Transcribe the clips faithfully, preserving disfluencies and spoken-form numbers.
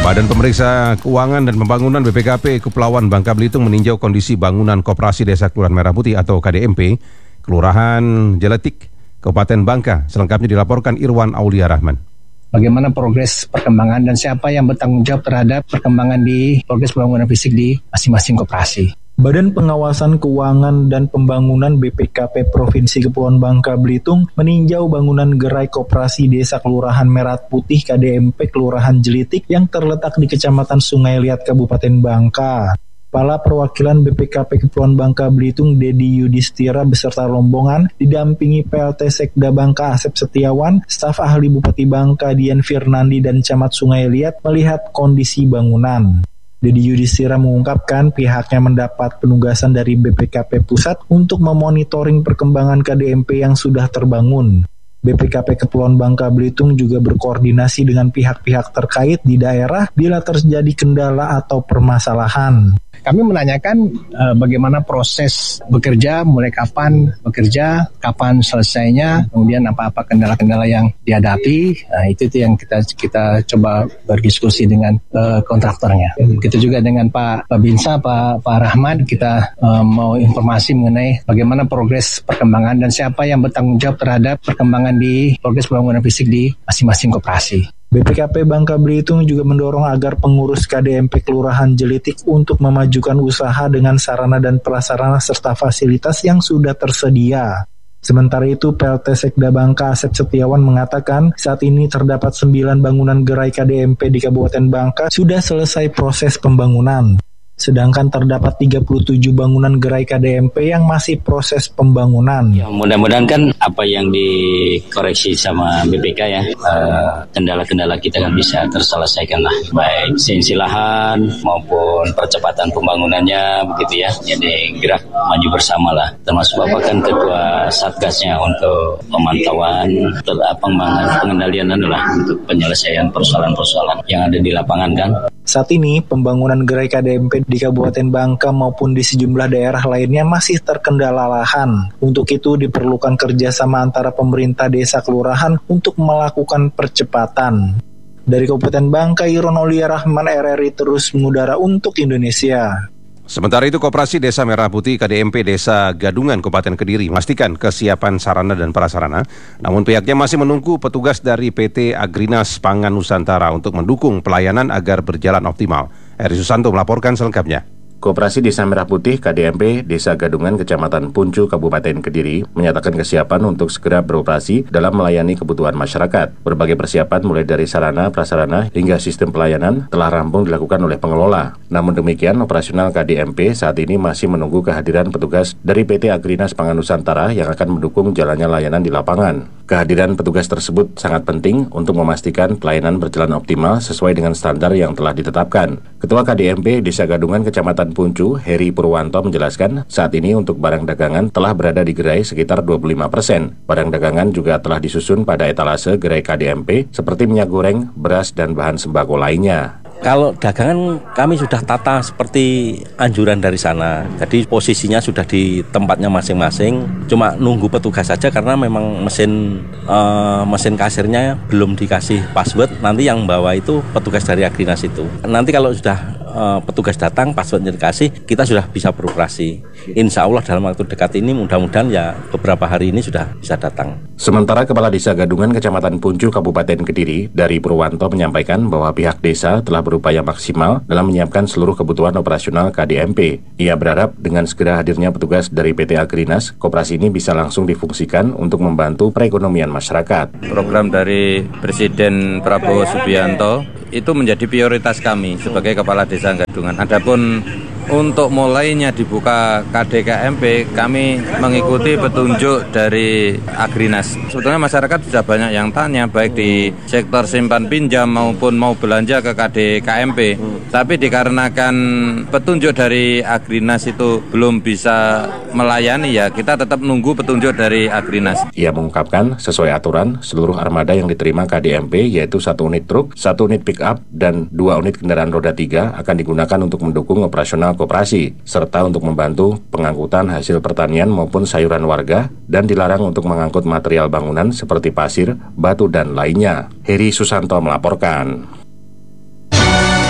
Badan Pemeriksa Keuangan dan Pembangunan B P K P Kepulauan Bangka Belitung meninjau kondisi bangunan Koperasi Desa Kelurahan Merah Putih atau K D M P, Kelurahan Jeletik, Kabupaten Bangka. Selengkapnya dilaporkan Irwan Aulia Rahman. Bagaimana progres perkembangan dan siapa yang bertanggung jawab terhadap perkembangan di progres pembangunan fisik di masing-masing koperasi. Badan Pengawasan Keuangan dan Pembangunan B P K P Provinsi Kepulauan Bangka Belitung meninjau bangunan gerai Koperasi Desa Kelurahan Merah Putih K D M P Kelurahan Jelitik yang terletak di Kecamatan Sungai Liat, Kabupaten Bangka. Kepala Perwakilan B P K P Kepulauan Bangka Belitung Dedi Yudhistira beserta rombongan didampingi P L T Sekda Bangka Asep Setiawan, staf ahli Bupati Bangka Dian Firnandi dan Camat Sungai Liat melihat kondisi bangunan. Dedi Yudhistira mengungkapkan pihaknya mendapat penugasan dari B P K P Pusat untuk memonitoring perkembangan K D M P yang sudah terbangun. B P K P Kepulauan Bangka Belitung juga berkoordinasi dengan pihak-pihak terkait di daerah bila terjadi kendala atau permasalahan. Kami menanyakan uh, bagaimana proses bekerja, mulai kapan bekerja, kapan selesainya, kemudian apa-apa kendala-kendala yang dihadapi. Nah, itu itu yang kita kita coba berdiskusi dengan uh, kontraktornya. Begitu juga dengan Pak Pak Binsa, Pak Pak Rahman, kita uh, mau informasi mengenai bagaimana progres perkembangan dan siapa yang bertanggung jawab terhadap perkembangan di progres pembangunan fisik di masing-masing koperasi. B P K P Bangka Belitung juga mendorong agar pengurus K D M P Kelurahan Jelitik untuk memajukan usaha dengan sarana dan prasarana serta fasilitas yang sudah tersedia. Sementara itu, P L T Sekda Bangka Asep Setiawan mengatakan saat ini terdapat sembilan bangunan gerai K D M P di Kabupaten Bangka sudah selesai proses pembangunan. Sedangkan terdapat tiga puluh tujuh bangunan gerai K D M P yang masih proses pembangunan. Ya, mudah-mudahan kan apa yang dikoreksi sama B P K ya, uh, kendala-kendala kita kan bisa terselesaikan lah, baik sensi lahan maupun percepatan pembangunannya begitu ya. Jadi gerak maju bersama lah. Termasuk Bapak kan ketua Satgasnya untuk pemantauan, pengembangan pengendalian adalah untuk penyelesaian persoalan-persoalan yang ada di lapangan kan. Saat ini, pembangunan gerai K D M P di Kabupaten Bangka maupun di sejumlah daerah lainnya masih terkendala lahan. Untuk itu diperlukan kerjasama antara pemerintah desa kelurahan untuk melakukan percepatan. Dari Kabupaten Bangka, Irwan Aulia Rahman, R R I terus mengudara untuk Indonesia. Sementara itu, Koperasi Desa Merah Putih K D M P Desa Gadungan Kabupaten Kediri memastikan kesiapan sarana dan prasarana, namun pihaknya masih menunggu petugas dari P T Agrinas Pangan Nusantara untuk mendukung pelayanan agar berjalan optimal. Eri Susanto melaporkan selengkapnya. Koperasi Desa Merah Putih K D M P Desa Gadungan Kecamatan Puncu Kabupaten Kediri menyatakan kesiapan untuk segera beroperasi dalam melayani kebutuhan masyarakat. Berbagai persiapan mulai dari sarana, prasarana hingga sistem pelayanan telah rampung dilakukan oleh pengelola. Namun demikian, operasional K D M P saat ini masih menunggu kehadiran petugas dari P T Agrinas Pangan Nusantara yang akan mendukung jalannya layanan di lapangan. Kehadiran petugas tersebut sangat penting untuk memastikan pelayanan berjalan optimal sesuai dengan standar yang telah ditetapkan. Ketua K D M P Desa Gadungan Kecamatan Puncu, Heri Purwanto menjelaskan saat ini untuk barang dagangan telah berada di gerai sekitar dua puluh lima persen. Barang dagangan juga telah disusun pada etalase gerai K D M P seperti minyak goreng, beras, dan bahan sembako lainnya. Kalau dagangan kami sudah tata seperti anjuran dari sana. Jadi posisinya sudah di tempatnya masing-masing. Cuma nunggu petugas saja karena memang mesin uh, mesin kasirnya belum dikasih password. Nanti yang bawa itu petugas dari Agrinas itu. Nanti kalau sudah uh, petugas datang, passwordnya dikasih, kita sudah bisa beroperasi. Insya Allah dalam waktu dekat ini mudah-mudahan ya beberapa hari ini sudah bisa datang. Sementara Kepala Desa Gadungan Kecamatan Puncu Kabupaten Kediri dari Purwanto menyampaikan bahwa pihak desa telah berupaya maksimal dalam menyiapkan seluruh kebutuhan operasional K D M P. Ia berharap dengan segera hadirnya petugas dari P T Agrinas, koperasi ini bisa langsung difungsikan untuk membantu perekonomian masyarakat. Program dari Presiden Prabowo Subianto itu menjadi prioritas kami sebagai Kepala Desa Gadungan. Adapun untuk mulainya dibuka K D K M P, kami mengikuti petunjuk dari Agrinas. Sebetulnya masyarakat sudah banyak yang tanya, baik di sektor simpan pinjam maupun mau belanja ke K D K M P. Tapi dikarenakan petunjuk dari Agrinas itu belum bisa melayani, ya kita tetap nunggu petunjuk dari Agrinas. Ia mengungkapkan sesuai aturan, seluruh armada yang diterima K D M P yaitu satu unit truk, satu unit pick up, dan dua unit kendaraan roda tiga akan digunakan untuk mendukung operasional koperasi, serta untuk membantu pengangkutan hasil pertanian maupun sayuran warga, dan dilarang untuk mengangkut material bangunan seperti pasir, batu, dan lainnya. Heri Susanto melaporkan.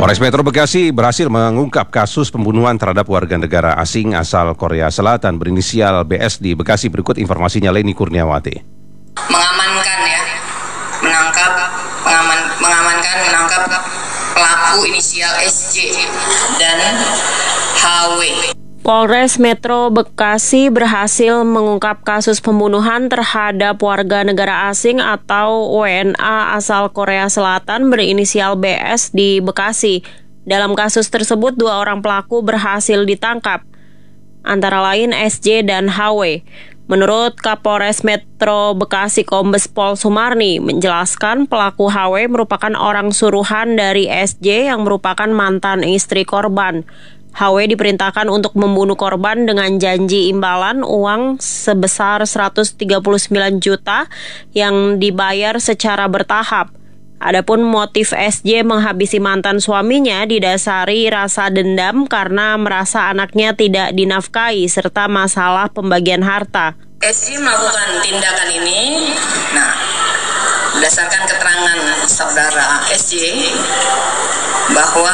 Polres Metro Bekasi berhasil mengungkap kasus pembunuhan terhadap warga negara asing asal Korea Selatan berinisial B S di Bekasi. Berikut informasinya Leni Kurniawati. Mengamankan ya, menangkap, mengaman, mengamankan, menangkap pelaku inisial S J dan H W. Polres Metro Bekasi berhasil mengungkap kasus pembunuhan terhadap warga negara asing atau W N A asal Korea Selatan berinisial B S di Bekasi. Dalam kasus tersebut, dua orang pelaku berhasil ditangkap, antara lain S J dan H W. Menurut Kapolres Metro Bekasi Kombes Pol Sumarni menjelaskan pelaku H W merupakan orang suruhan dari S J yang merupakan mantan istri korban. H W diperintahkan untuk membunuh korban dengan janji imbalan uang sebesar seratus tiga puluh sembilan juta yang dibayar secara bertahap. Adapun motif S J menghabisi mantan suaminya didasari rasa dendam karena merasa anaknya tidak dinafkahi serta masalah pembagian harta. S J melakukan tindakan ini, nah, berdasarkan keterangan saudara S J bahwa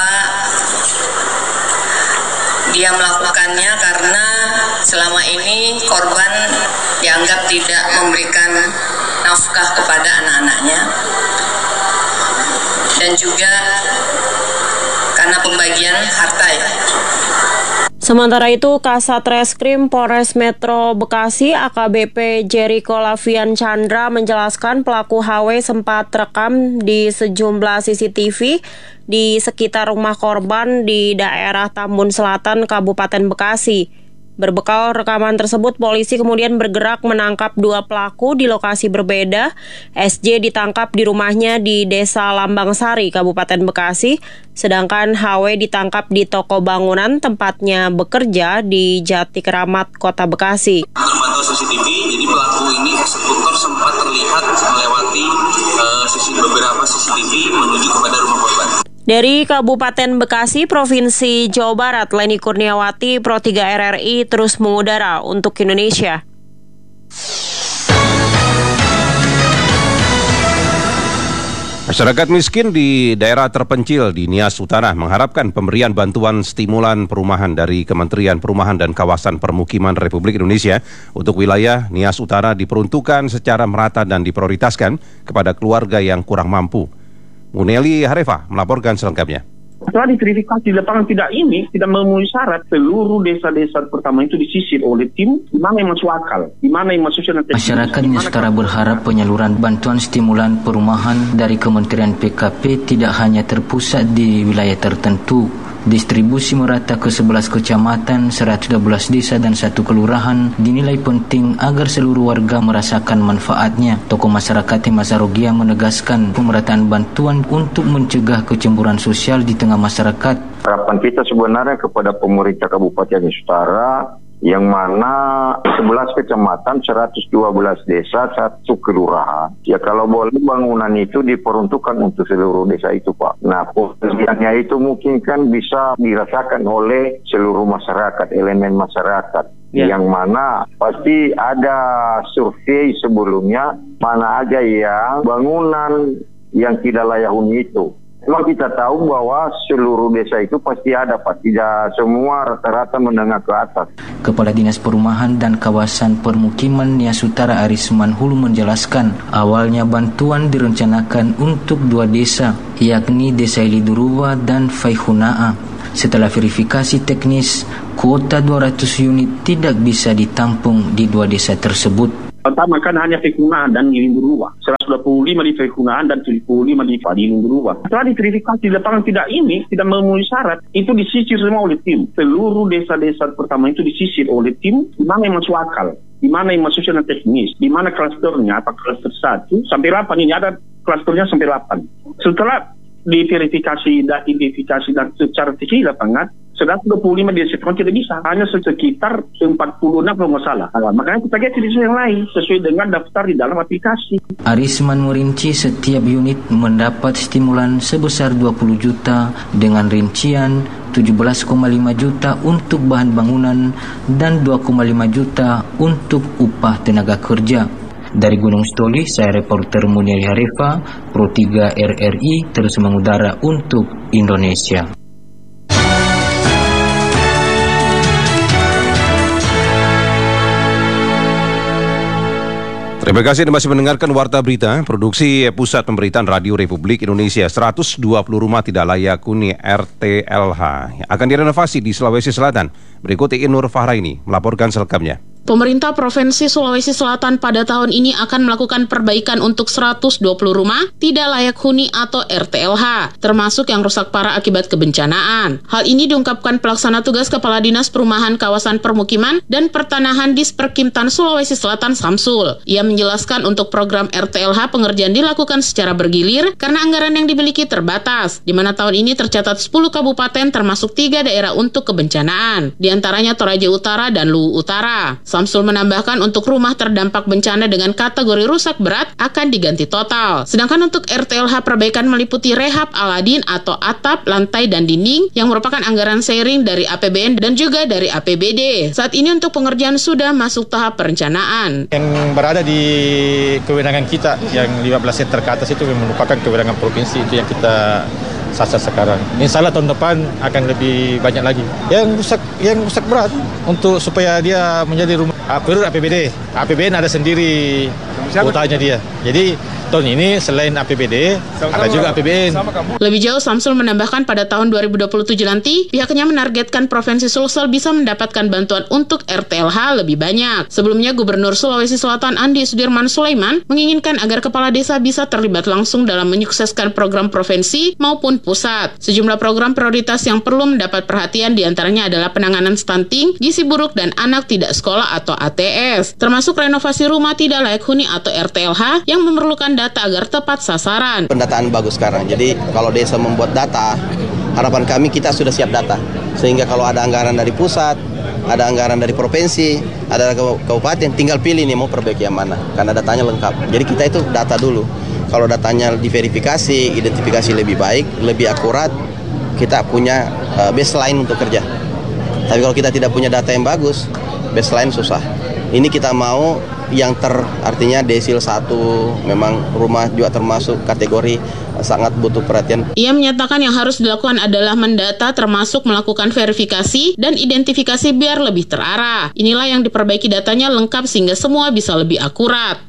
dia melakukannya karena selama ini korban dianggap tidak memberikan nafkah kepada anak-anaknya dan juga karena pembagian harta ya. Sementara itu, Kasat Reskrim Polres Metro Bekasi A K B P Jericho Lavian Chandra menjelaskan pelaku H W sempat terekam di sejumlah C C T V di sekitar rumah korban di daerah Tambun Selatan, Kabupaten Bekasi. Berbekal rekaman tersebut, polisi kemudian bergerak menangkap dua pelaku di lokasi berbeda. S J ditangkap di rumahnya di Desa Lambang Sari, Kabupaten Bekasi, sedangkan H W ditangkap di toko bangunan tempatnya bekerja di Jati Keramat, Kota Bekasi. Memantau C C T V, jadi pelaku ini eksekutor sempat terlihat melewati uh, sisi beberapa C C T V menuju kepada rumah korban. Dari Kabupaten Bekasi, Provinsi Jawa Barat, Leni Kurniawati, Pro tiga R R I terus mengudara untuk Indonesia. Masyarakat miskin di daerah terpencil di Nias Utara mengharapkan pemberian bantuan stimulan perumahan dari Kementerian Perumahan dan Kawasan Permukiman Republik Indonesia untuk wilayah Nias Utara diperuntukkan secara merata dan diprioritaskan kepada keluarga yang kurang mampu. Muneli Harefa melaporkan selengkapnya. Setelah diverifikasi di lapangan tidak ini, tidak memenuhi syarat, seluruh desa-desa pertama itu disisir oleh tim, di mana yang masuk akal, di mana yang masuk syarat. Masyarakat Nias Utara berharap penyaluran bantuan stimulan perumahan dari Kementerian P K P tidak hanya terpusat di wilayah tertentu. Distribusi merata ke sebelas kecamatan, seratus dua belas desa dan satu kelurahan dinilai penting agar seluruh warga merasakan manfaatnya. Tokoh masyarakat Masarogia menegaskan pemerataan bantuan untuk mencegah kecemburuan sosial di tengah masyarakat. Harapan kita sebenarnya kepada pemerintah Kabupaten Nias Utara yang mana sebelas kecamatan, seratus dua belas desa, satu kelurahan. Ya kalau boleh bangunan itu diperuntukkan untuk seluruh desa itu, Pak. Nah, pemberiannya itu mungkin kan bisa dirasakan oleh seluruh masyarakat, elemen masyarakat. Ya. Yang mana pasti ada survei sebelumnya, mana aja yang bangunan yang tidak layak huni itu. Memang kita tahu bahwa seluruh desa itu pasti ada, Pak. Tidak semua rata-rata menengah ke atas. Kepala Dinas Perumahan dan Kawasan Permukiman Nias Utara Aris Manhulu menjelaskan, awalnya bantuan direncanakan untuk dua desa, yakni Desa Iliduruwa dan Faihunaa. Setelah verifikasi teknis, kuota dua ratus unit tidak bisa ditampung di dua desa tersebut. Pertama kan hanya Faihunaa dan Iliduruwa, seratus dua puluh lima di Faihunaa dan tujuh puluh lima di Iliduruwa. Setelah diverifikasi di lapangan tidak ini, tidak memenuhi syarat, itu disisir semua oleh tim. Seluruh desa-desa pertama itu disisir oleh tim, di mana yang masuk akal, di mana yang masuk secara teknis, di mana klasternya, apa klaster satu sampai delapan, ini ada klasternya sampai delapan. Setelah diverifikasi dan identifikasi dan secara teknis lapangan, seratus dua puluh lima di desa tidak bisa, hanya sekitar empat puluh enam kalau nggak salah. Nah, makanya kita ganti desa yang lain sesuai dengan daftar di dalam aplikasi. Arisman merinci setiap unit mendapat stimulan sebesar dua puluh juta dengan rincian tujuh belas koma lima juta untuk bahan bangunan dan dua koma lima juta untuk upah tenaga kerja. Dari Gunung Stoli, saya reporter Munir Harefa, Pro tiga R R I terus mengudara untuk Indonesia. Terima kasih Anda masih mendengarkan Warta Berita, produksi Pusat Pemberitaan Radio Republik Indonesia. seratus dua puluh rumah tidak layak huni R T L H akan direnovasi di Sulawesi Selatan. Berikut Iin Nur Fahraini melaporkan selengkapnya. Pemerintah Provinsi Sulawesi Selatan pada tahun ini akan melakukan perbaikan untuk seratus dua puluh rumah tidak layak huni atau R T L H, termasuk yang rusak parah akibat kebencanaan. Hal ini diungkapkan Pelaksana Tugas Kepala Dinas Perumahan Kawasan Permukiman dan Pertanahan Disperkimtan Sulawesi Selatan Samsul. Ia menjelaskan untuk program R T L H pengerjaan dilakukan secara bergilir karena anggaran yang dimiliki terbatas, di mana tahun ini tercatat sepuluh kabupaten termasuk tiga daerah untuk kebencanaan, di antaranya Toraja Utara dan Luwu Utara. Samsul menambahkan untuk rumah terdampak bencana dengan kategori rusak berat akan diganti total. Sedangkan untuk R T L H perbaikan meliputi rehab Aladin atau atap, lantai, dan dinding yang merupakan anggaran sharing dari A P B N dan juga dari A P B D. Saat ini untuk pengerjaan sudah masuk tahap perencanaan. Yang berada di kewenangan kita yang lima belas hektar ke atas itu merupakan kewenangan provinsi, itu yang kita sasar sekarang. Insya Allah tahun depan akan lebih banyak lagi. Yang rusak, yang rusak berat untuk supaya dia menjadi rumah. Perlu A P B D, A P B N ada sendiri kuotanya dia. Jadi tahun ini selain A P B D ada juga A P B N. Lebih jauh, Samsul menambahkan pada tahun dua ribu dua puluh tujuh nanti pihaknya menargetkan Provinsi Sulsel bisa mendapatkan bantuan untuk R T L H lebih banyak. Sebelumnya Gubernur Sulawesi Selatan Andi Sudirman Sulaiman menginginkan agar kepala desa bisa terlibat langsung dalam menyukseskan program provinsi maupun pusat. Sejumlah program prioritas yang perlu mendapat perhatian diantaranya adalah penanganan stunting, gizi buruk, dan anak tidak sekolah atau A T S, termasuk renovasi rumah tidak layak huni atau R T L H yang memerlukan data agar tepat sasaran. Pendataan bagus sekarang, jadi kalau desa membuat data, harapan kami kita sudah siap data, sehingga kalau ada anggaran dari pusat, ada anggaran dari provinsi, ada kabupaten, tinggal pilih nih mau perbaiki yang mana, karena datanya lengkap. Jadi kita itu data dulu, kalau datanya diverifikasi, identifikasi lebih baik, lebih akurat, kita punya uh, baseline untuk kerja. Tapi kalau kita tidak punya data yang bagus, baseline susah. Ini kita mau yang ter, artinya desil satu, memang rumah juga termasuk kategori sangat butuh perhatian. Ia menyatakan yang harus dilakukan adalah mendata termasuk melakukan verifikasi dan identifikasi biar lebih terarah. Inilah yang diperbaiki datanya lengkap sehingga semua bisa lebih akurat.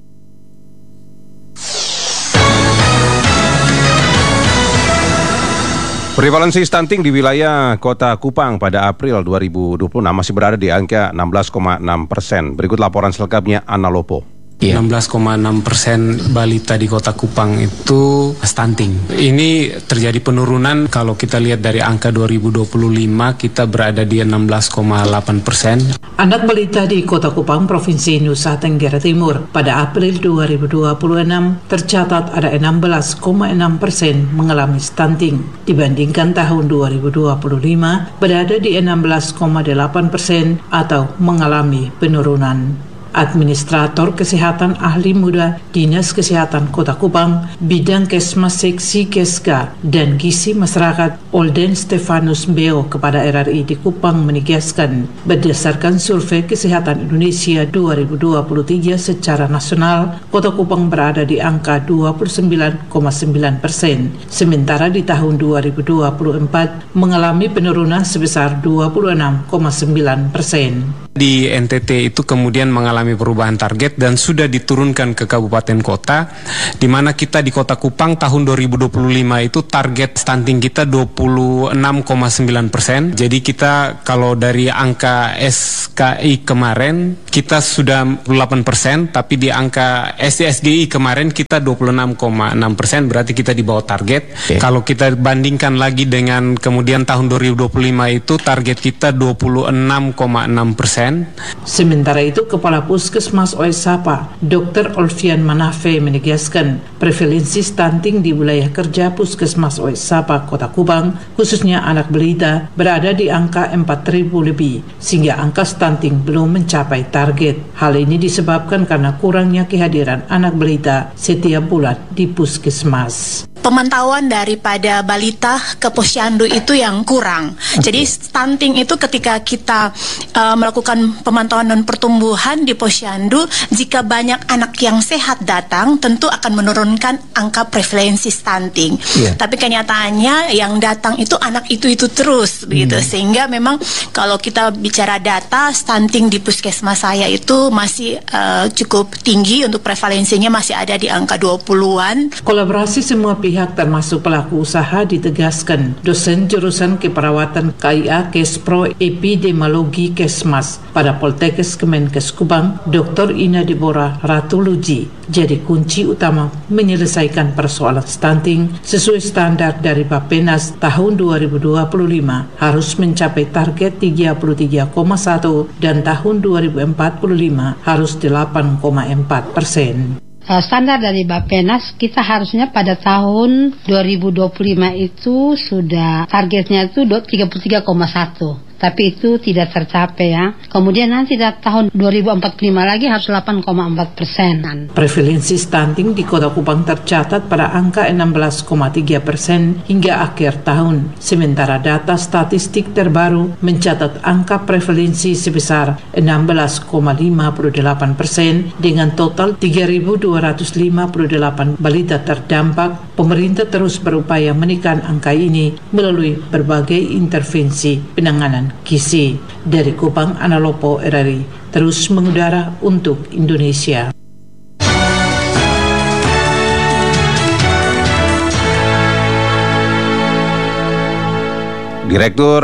Prevalensi stunting di wilayah Kota Kupang pada April dua ribu dua puluh enam masih berada di angka enam belas koma enam persen. Berikut laporan selengkapnya Ana Lopo. Yeah. enam belas koma enam persen balita di Kota Kupang itu stunting. Ini terjadi penurunan kalau kita lihat dari angka dua ribu dua puluh lima kita berada di enam belas koma delapan persen. Anak balita di Kota Kupang, Provinsi Nusa Tenggara Timur pada April dua ribu dua puluh enam tercatat ada enam belas koma enam persen mengalami stunting. Dibandingkan tahun dua ribu dua puluh lima berada di enam belas koma delapan persen atau mengalami penurunan. Administrator Kesehatan Ahli Muda Dinas Kesehatan Kota Kupang, Bidang Kesmas Seksi Keska dan Gizi Masyarakat Olden Stefanus Beo kepada R R I di Kupang menegaskan, berdasarkan Survei Kesehatan Indonesia dua ribu dua puluh tiga secara nasional, Kota Kupang berada di angka dua puluh sembilan koma sembilan persen, sementara di tahun dua ribu dua puluh empat mengalami penurunan sebesar dua puluh enam koma sembilan persen. Di N T T itu kemudian mengalami perubahan target dan sudah diturunkan ke kabupaten kota, di mana kita di Kota Kupang tahun dua ribu dua puluh lima itu target stunting kita dua puluh enam koma sembilan persen. Jadi kita kalau dari angka S K I kemarin kita sudah dua puluh delapan persen, tapi di angka S D S G I kemarin kita dua puluh enam koma enam persen, berarti kita di bawah target. Okay. Kalau kita bandingkan lagi dengan kemudian tahun dua ribu dua puluh lima itu target kita dua puluh enam koma enam persen. Sementara itu, Kepala Puskesmas Oesapa, Dokter Olvian Manafe menegaskan prevalensi stunting di wilayah kerja Puskesmas Oesapa Kota Kupang, khususnya anak balita, berada di angka empat ribu lebih, sehingga angka stunting belum mencapai target. Hal ini disebabkan karena kurangnya kehadiran anak balita setiap bulan di Puskesmas. pemantauan daripada balita ke posyandu itu yang kurang. Okay. Jadi stunting itu ketika kita uh, melakukan pemantauan non pertumbuhan di posyandu, jika banyak anak yang sehat datang, tentu akan menurunkan angka prevalensi stunting. Yeah. Tapi kenyataannya yang datang itu anak itu-itu terus, begitu. Hmm. Sehingga memang kalau kita bicara data stunting di puskesmas saya itu masih uh, cukup tinggi, untuk prevalensinya masih ada di angka dua puluhan. Kolaborasi semua pihak termasuk pelaku usaha ditegaskan. Dosen jurusan keperawatan K I A Kespro Epidemiologi Kesmas pada Poltekkes Kemenkes Kubang, Doktor Ina Deborah Ratuluji, jadi kunci utama menyelesaikan persoalan stunting sesuai standar dari Bappenas tahun dua ribu dua puluh lima harus mencapai target tiga puluh tiga koma satu dan tahun dua ribu empat puluh lima harus delapan koma empat persen. Standar dari Bappenas kita harusnya pada tahun dua ribu dua puluh lima itu sudah targetnya itu tiga puluh tiga koma satu. Tapi itu tidak tercapai ya. Kemudian nanti tahun dua ribu empat puluh lima lagi harus delapan koma empat persen. Prevalensi stunting di Kota Kupang tercatat pada angka enam belas koma tiga persen hingga akhir tahun. Sementara data statistik terbaru mencatat angka prevalensi sebesar enam belas koma lima delapan persen dengan total tiga ribu dua ratus lima puluh delapan balita terdampak. Pemerintah terus berupaya menekan angka ini melalui berbagai intervensi penanganan gizi. Dari Kupang, Analopo R R I terus mengudara untuk Indonesia. Direktur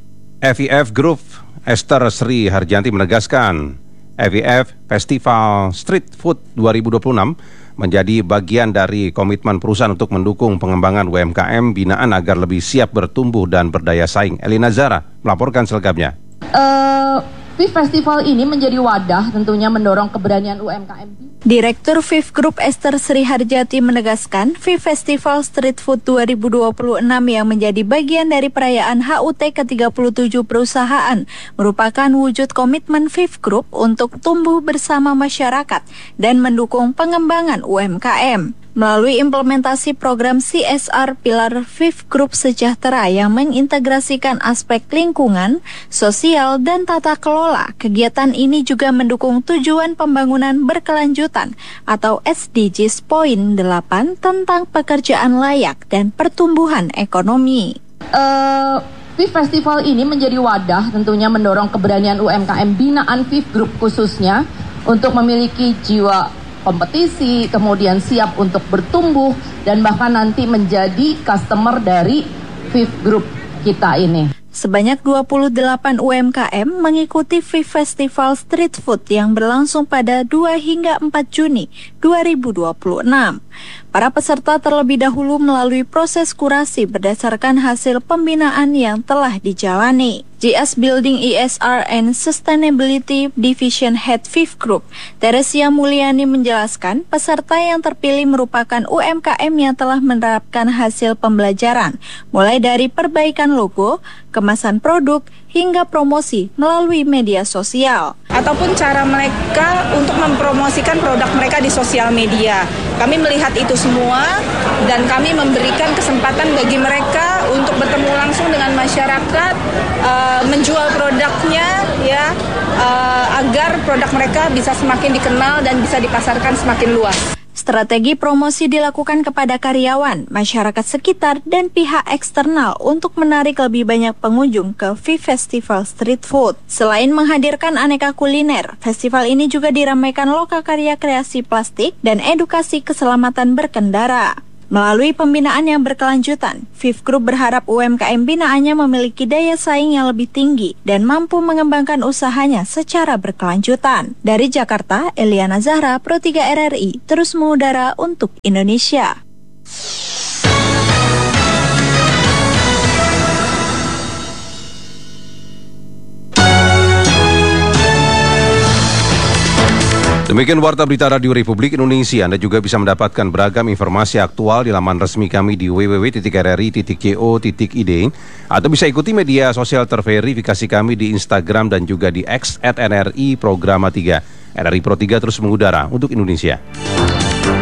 F I F Group Esther Sri Harjanti menegaskan F I F Festival Street Food dua ribu dua puluh enam menjadi bagian dari komitmen perusahaan untuk mendukung pengembangan U M K M binaan agar lebih siap bertumbuh dan berdaya saing. Elina Zara melaporkan selengkapnya. Uh, F I F Festival ini menjadi wadah tentunya mendorong keberanian U M K M. Direktur F I F Group Esther Sri Harjati menegaskan F I F Festival Street Food dua ribu dua puluh enam yang menjadi bagian dari perayaan H U T ke tiga puluh tujuh perusahaan merupakan wujud komitmen F I F Group untuk tumbuh bersama masyarakat dan mendukung pengembangan U M K M. Melalui implementasi program C S R Pilar F I F Group Sejahtera yang mengintegrasikan aspek lingkungan, sosial, dan tata kelola, kegiatan ini juga mendukung tujuan pembangunan berkelanjutan atau S D Gs Poin delapan tentang pekerjaan layak dan pertumbuhan ekonomi. Uh... F I F Festival ini menjadi wadah tentunya mendorong keberanian U M K M binaan F I F Group khususnya untuk memiliki jiwa kompetisi, kemudian siap untuk bertumbuh dan bahkan nanti menjadi customer dari F I F Group kita ini. Sebanyak dua puluh delapan U M K M mengikuti F I F Festival Street Food yang berlangsung pada dua hingga empat Juni dua ribu dua puluh enam. Para peserta terlebih dahulu melalui proses kurasi berdasarkan hasil pembinaan yang telah dijalani. G S Building E S R and Sustainability Division Head F I F Group, Teresia Mulyani menjelaskan peserta yang terpilih merupakan U M K M yang telah menerapkan hasil pembelajaran, mulai dari perbaikan logo, kemasan produk, hingga promosi melalui media sosial. Ataupun cara mereka untuk mempromosikan produk mereka di sosial media. Kami melihat itu semua dan kami memberikan kesempatan bagi mereka untuk bertemu langsung dengan masyarakat, uh, menjual produknya ya, uh, agar produk mereka bisa semakin dikenal dan bisa dipasarkan semakin luas. Strategi promosi dilakukan kepada karyawan, masyarakat sekitar, dan pihak eksternal untuk menarik lebih banyak pengunjung ke F I F Festival Street Food. Selain menghadirkan aneka kuliner, festival ini juga diramaikan lokakarya kreasi plastik dan edukasi keselamatan berkendara. Melalui pembinaan yang berkelanjutan, F I F Group berharap U M K M binaannya memiliki daya saing yang lebih tinggi dan mampu mengembangkan usahanya secara berkelanjutan. Dari Jakarta, Eliana Zahra, Pro tiga R R I, terus mengudara untuk Indonesia. Demikian Warta Berita Radio Republik Indonesia. Anda juga bisa mendapatkan beragam informasi aktual di laman resmi kami di w w w titik r r i titik co titik i d atau bisa ikuti media sosial terverifikasi kami di Instagram dan juga di X at N R I Programa tiga. R R I Pro tiga terus mengudara untuk Indonesia.